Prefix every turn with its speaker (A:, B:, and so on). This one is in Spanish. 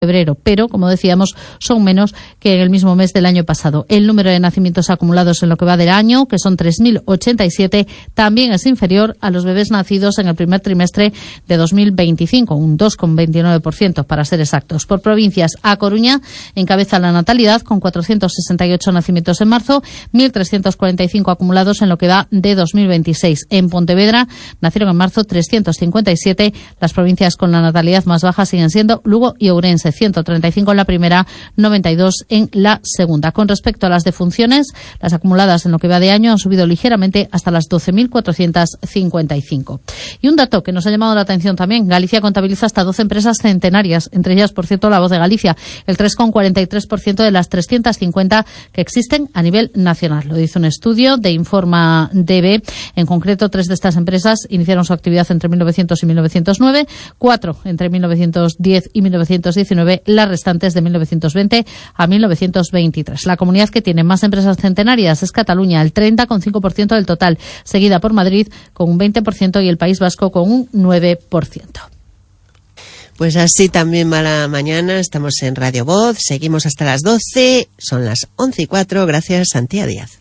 A: febrero, pero, como decíamos, son menos que en el mismo mes del año pasado. El número de nacimientos acumulados en lo que va del año, que son 3.087, también es inferior a los bebés nacidos en el primer trimestre de 2025, un 2,29% para ser exactos. Por provincias, A Coruña encabeza la natalidad con 468 nacimientos en marzo, 1.345 acumulados en lo que va de 2026. En Pontevedra nacieron en marzo 357. Las provincias con la natalidad más baja siguen siendo Lugo y Ourense, 135 en la primera, 92 en la segunda. Con respecto a las defunciones, las acumuladas en lo que va de año han subido ligeramente hasta las 12.455. Y un dato que nos ha llamado la atención también: Galicia contabiliza hasta 12 empresas centenarias, entre ellas, por cierto, La Voz de Galicia, el 3,43% de las 350 que existen a nivel nacional. Lo dice un estudio de Informa DB. En concreto, 3 de estas empresas iniciaron su actividad entre 1900 y 1909, 4 entre 1910 y 1919, las restantes de 1920 a 1923. La comunidad que tiene más empresas centenarias es Cataluña, el 30,5% del total, seguida por Madrid con un 20% y el País Vasco con un 9%.
B: Pues así también va la mañana. Estamos en Radio Voz, seguimos hasta las 12, son las 11:04. Gracias, Santiago Díaz.